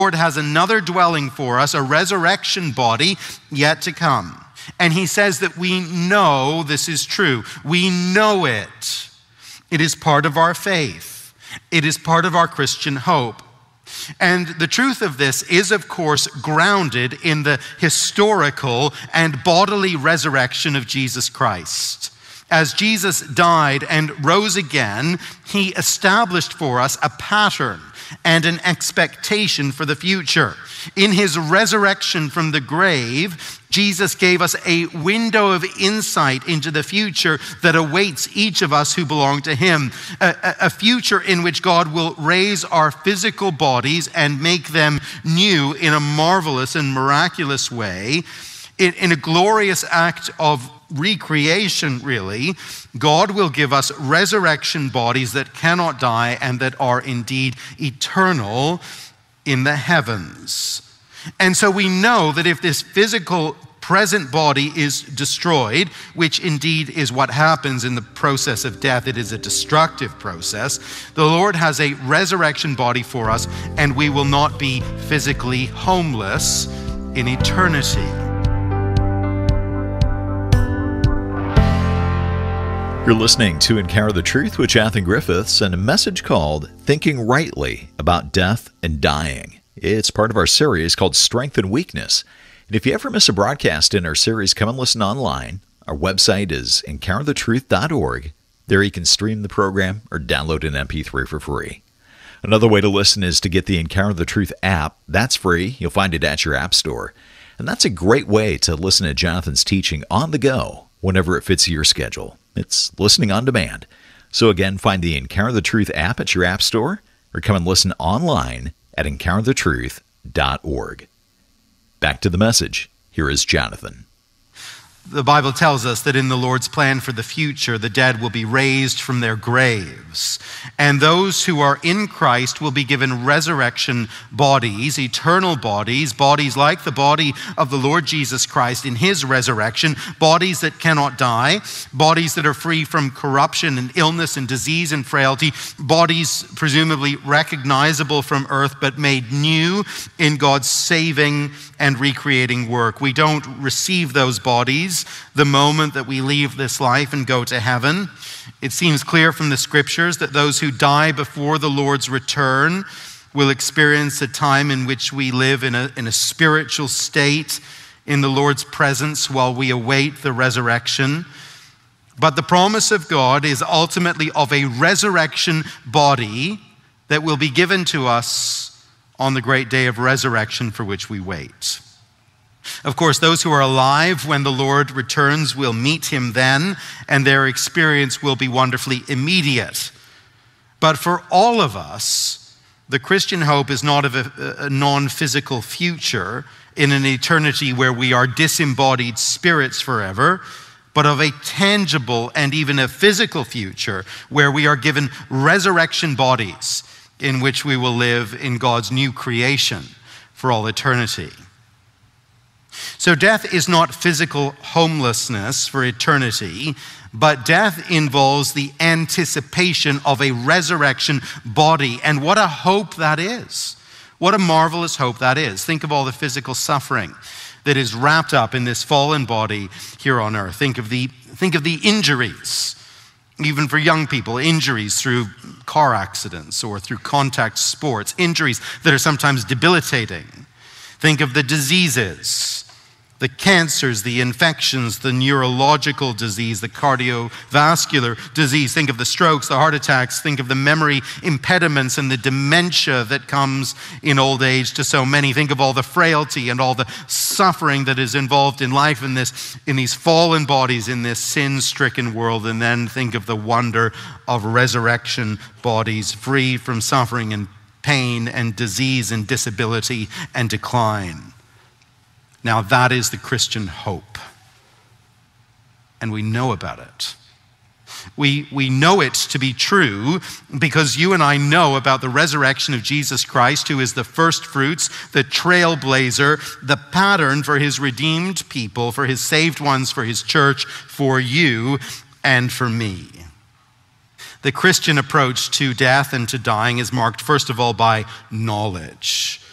Lord has another dwelling for us, a resurrection body yet to come. And he says that we know this is true. We know it. It is part of our faith. It is part of our Christian hope. And the truth of this is, of course, grounded in the historical and bodily resurrection of Jesus Christ. As Jesus died and rose again, he established for us a pattern and an expectation for the future. In his resurrection from the grave, Jesus gave us a window of insight into the future that awaits each of us who belong to him. A future in which God will raise our physical bodies and make them new in a marvelous and miraculous way. In a glorious act of recreation, really, God will give us resurrection bodies that cannot die and that are indeed eternal in the heavens. And so we know that if this physical present body is destroyed, which indeed is what happens in the process of death, it is a destructive process, the Lord has a resurrection body for us, and we will not be physically homeless in eternity. You're listening to Encounter the Truth with Jonathan Griffiths and a message called Thinking Rightly About Death and Dying. It's part of our series called Strength and Weakness. And if you ever miss a broadcast in our series, come and listen online. Our website is encounterthetruth.org. There you can stream the program or download an MP3 for free. Another way to listen is to get the Encounter the Truth app. That's free. You'll find it at your app store. And that's a great way to listen to Jonathan's teaching on the go whenever it fits your schedule. It's listening on demand. So again, find the Encounter the Truth app at your app store or come and listen online at encounterthetruth.org. Back to the message. Here is Jonathan. The Bible tells us that in the Lord's plan for the future, the dead will be raised from their graves, and those who are in Christ will be given resurrection bodies, eternal bodies, bodies like the body of the Lord Jesus Christ in his resurrection, bodies that cannot die, bodies that are free from corruption and illness and disease and frailty, bodies presumably recognizable from earth but made new in God's saving and recreating work. We don't receive those bodies the moment that we leave this life and go to heaven. It seems clear from the scriptures that those who die before the Lord's return will experience a time in which we live in a spiritual state in the Lord's presence while we await the resurrection. But the promise of God is ultimately of a resurrection body that will be given to us on the great day of resurrection for which we wait. Of course, those who are alive when the Lord returns will meet him then, and their experience will be wonderfully immediate. But for all of us, the Christian hope is not of a non-physical future in an eternity where we are disembodied spirits forever, but of a tangible and even a physical future where we are given resurrection bodies in which we will live in God's new creation for all eternity. So death is not physical homelessness for eternity, but death involves the anticipation of a resurrection body. And what a hope that is. What a marvelous hope that is. Think of all the physical suffering that is wrapped up in this fallen body here on earth. Think of the injuries, even for young people, injuries through car accidents or through contact sports, injuries that are sometimes debilitating. Think of the diseases, the cancers, the infections, the neurological disease, the cardiovascular disease. Think of the strokes, the heart attacks. Think of the memory impediments and the dementia that comes in old age to so many. Think of all the frailty and all the suffering that is involved in life in these fallen bodies, in this sin-stricken world. And then think of the wonder of resurrection bodies free from suffering and pain and disease and disability and decline. Now that is the Christian hope, and we know about it. We know it to be true because you and I know about the resurrection of Jesus Christ, who is the first fruits, the trailblazer, the pattern for his redeemed people, for his saved ones, for his church, for you and for me. The Christian approach to death and to dying is marked, first of all, by knowledge.